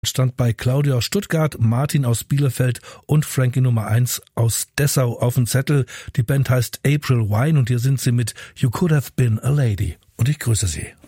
stand bei Claudia aus Stuttgart, Martin aus Bielefeld und Frankie Nummer 1 aus Dessau auf dem Zettel. Die Band heißt April Wine und hier sind sie mit You Could Have Been a Lady. Und ich grüße Sie.